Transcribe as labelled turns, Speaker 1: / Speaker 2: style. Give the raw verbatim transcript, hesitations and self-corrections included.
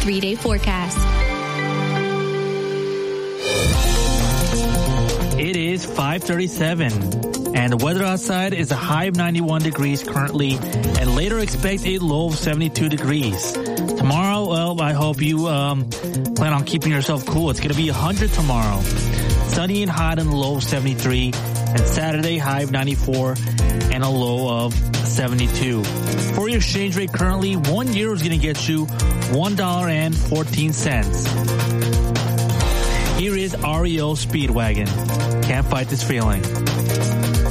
Speaker 1: three-day forecast.
Speaker 2: It is five thirty-seven, and the weather outside is a high of ninety-one degrees currently, and later expect a low of seventy-two degrees. Tomorrow, well, I hope you um, plan on keeping yourself cool. It's going to be one hundred tomorrow. Sunny and hot and a low of seventy-three, and Saturday, high of ninety-four and a low of seventy-two. For your exchange rate currently, one euro is going to get you one dollar and fourteen cents. Here is R E O Speedwagon. Can't fight this feeling.